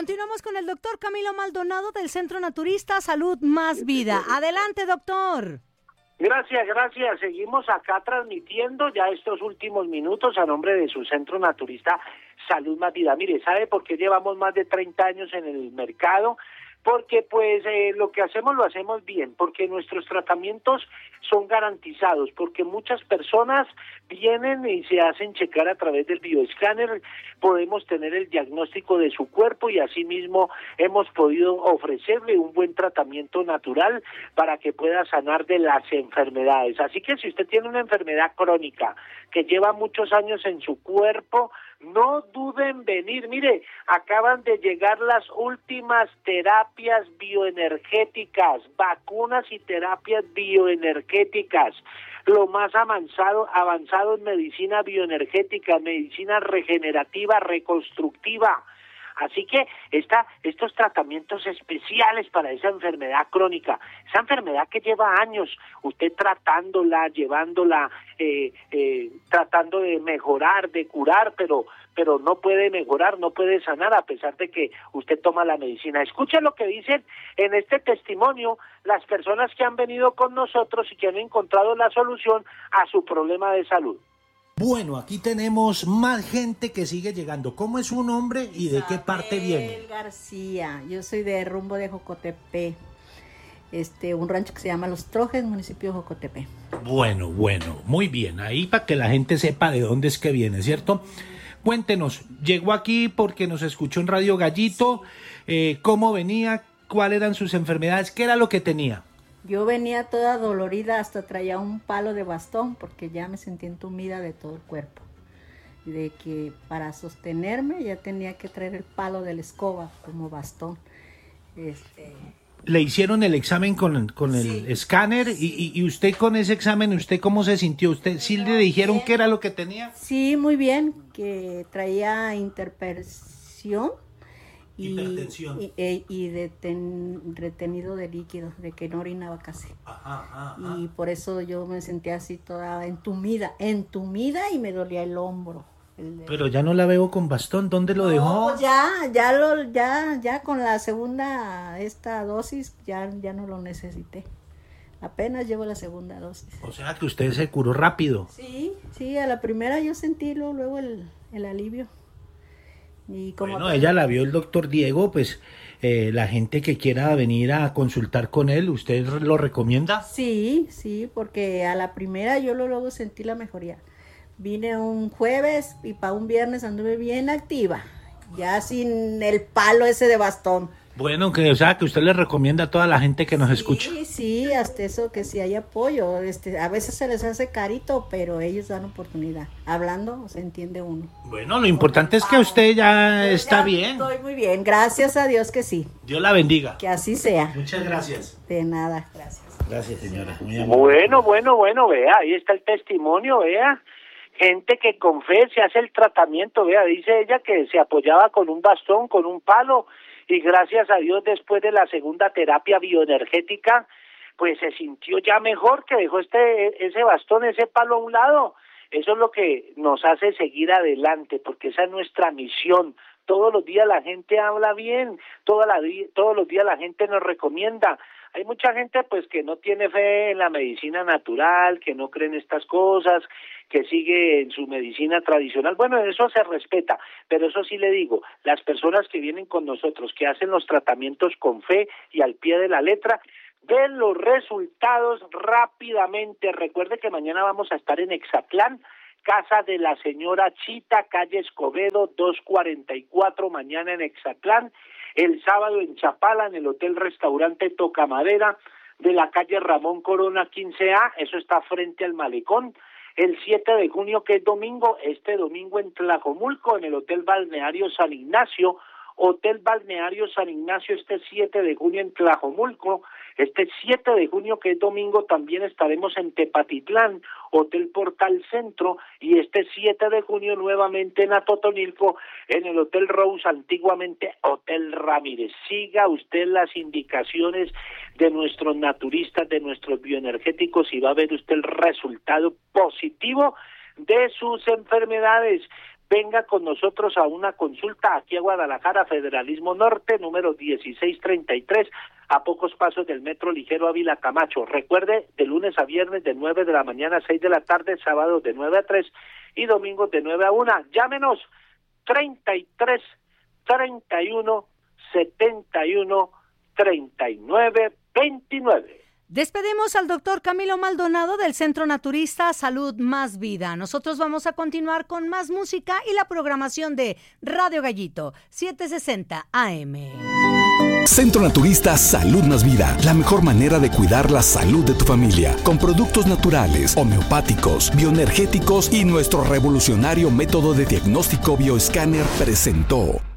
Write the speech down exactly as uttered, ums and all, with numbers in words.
Continuamos con el doctor Camilo Maldonado del Centro Naturista Salud Más Vida. Adelante, doctor. Gracias, gracias. Seguimos acá transmitiendo ya estos últimos minutos a nombre de su Centro Naturista Salud Más Vida. Mire, ¿sabe por qué llevamos más de treinta años en el mercado? Porque pues eh, lo que hacemos lo hacemos bien, porque nuestros tratamientos son garantizados, porque muchas personas vienen y se hacen checar a través del bioescáner, podemos tener el diagnóstico de su cuerpo y asimismo hemos podido ofrecerle un buen tratamiento natural para que pueda sanar de las enfermedades. Así que si usted tiene una enfermedad crónica que lleva muchos años en su cuerpo, no duden en venir. Mire, acaban de llegar las últimas terapias bioenergéticas, vacunas y terapias bioenergéticas, lo más avanzado, avanzado en medicina bioenergética, medicina regenerativa, reconstructiva. Así que esta, estos tratamientos especiales para esa enfermedad crónica, esa enfermedad que lleva años, usted tratándola, llevándola, eh, eh, tratando de mejorar, de curar, pero pero no puede mejorar, no puede sanar a pesar de que usted toma la medicina. Escuche lo que dicen en este testimonio las personas que han venido con nosotros y que han encontrado la solución a su problema de salud. Bueno, aquí tenemos más gente que sigue llegando. ¿Cómo es su nombre y de qué parte viene? Isabel García, yo soy de rumbo de Jocotepe, este, un rancho que se llama Los Trojes, municipio de Jocotepe. Bueno, bueno, muy bien. Ahí para que la gente sepa de dónde es que viene, ¿cierto? Cuéntenos, llegó aquí porque nos escuchó en Radio Gallito, eh, cómo venía, cuáles eran sus enfermedades, qué era lo que tenía. Yo venía toda dolorida, hasta traía un palo de bastón porque ya me sentía entumida de todo el cuerpo. De que para sostenerme ya tenía que traer el palo de la escoba como bastón. Este... Le hicieron el examen con, con el sí, escáner y, sí. y, y usted con ese examen, ¿usted cómo se sintió? ¿Usted sí le dijeron qué era lo que tenía? Sí, muy bien, que traía interpersión. Y, Hipertensión. y, y, y deten, retenido de líquido, de que no orinaba casi. Ajá, ajá. Y por eso yo me sentía así toda entumida, entumida y me dolía el hombro. El de... Pero ya no la veo con bastón, ¿dónde lo no, dejó? Pues ya, ya lo, ya, ya con la segunda esta dosis ya, ya no lo necesité. Apenas llevo la segunda dosis. O sea que usted se curó rápido. Sí, sí, a la primera yo sentí luego, luego el, el alivio. Y como bueno, ella la vio el doctor Diego, pues eh, la gente que quiera venir a consultar con él, ¿usted lo recomienda? Sí, sí, porque a la primera yo lo, luego sentí la mejoría. Vine un jueves y para un viernes anduve bien activa, ya sin el palo ese de bastón. Bueno, que o sea que usted le recomienda a toda la gente que nos sí, escucha. Sí, sí, hasta eso que si hay apoyo, este, a veces se les hace carito, pero ellos dan oportunidad. Hablando se entiende uno. Bueno, lo importante es que usted ya Pero está ya bien. Estoy muy bien, gracias a Dios que sí. Dios la bendiga. Que así sea. Muchas gracias. De nada, gracias. Gracias, señora. Muy Bueno, bueno, bueno, vea, ahí está el testimonio, vea. Gente que con fe se hace el tratamiento, vea, dice ella que se apoyaba con un bastón, con un palo, y gracias a Dios después de la segunda terapia bioenergética, pues se sintió ya mejor, que dejó este ese bastón, ese palo a un lado. Eso es lo que nos hace seguir adelante, porque esa es nuestra misión. Todos los días la gente habla bien, toda la, todos los días la gente nos recomienda. Hay mucha gente pues que no tiene fe en la medicina natural, que no cree en estas cosas, que sigue en su medicina tradicional. Bueno, eso se respeta, pero eso sí le digo, las personas que vienen con nosotros, que hacen los tratamientos con fe y al pie de la letra, ven los resultados rápidamente. Recuerde que mañana vamos a estar en Exatlán, casa de la señora Chita, calle Escobedo, doscientos cuarenta y cuatro, mañana en Exatlán. El sábado en Chapala, en el Hotel Restaurante Tocamadera, de la calle Ramón Corona quince A, eso está frente al Malecón. El siete de junio, que es domingo, este domingo en Tlajomulco, en el Hotel Balneario San Ignacio, Hotel Balneario San Ignacio, este siete de junio en Tlajomulco. Este siete de junio, que es domingo, también estaremos en Tepatitlán, Hotel Portal Centro, y este siete de junio nuevamente en Atotonilco, en el Hotel Rose, antiguamente Hotel Ramírez. Siga usted las indicaciones de nuestros naturistas, de nuestros bioenergéticos, y va a ver usted el resultado positivo de sus enfermedades. venga con nosotros a una consulta aquí a Guadalajara, Federalismo Norte, número dieciséis treinta y tres, a pocos pasos del Metro Ligero Ávila Camacho. Recuerde, de lunes a viernes de nueve de la mañana a seis de la tarde, sábados de nueve a tres y domingos de nueve a una. Llámenos treinta y tres, treinta y uno, setenta y uno, treinta y nueve, veintinueve. Despedimos al doctor Camilo Maldonado del Centro Naturista Salud Más Vida. Nosotros vamos a continuar con más música y la programación de Radio Gallito, setecientos sesenta A M. Centro Naturista Salud Más Vida, la mejor manera de cuidar la salud de tu familia, con productos naturales, homeopáticos, bioenergéticos y nuestro revolucionario método de diagnóstico bioescáner presentó